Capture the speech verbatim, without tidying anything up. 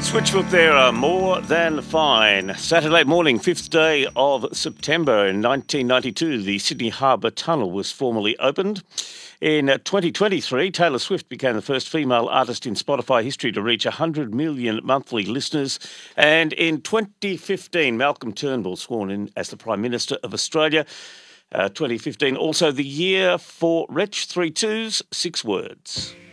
Switchfoot there are more than fine. Saturday morning, fifth day of September in nineteen ninety-two, the Sydney Harbour Tunnel was formally opened. In twenty twenty-three, Taylor Swift became the first female artist in Spotify history to reach one hundred million monthly listeners. And in twenty fifteen, Malcolm Turnbull sworn in as the Prime Minister of Australia. Uh, twenty fifteen, also the year for Wretch, three twos, six words.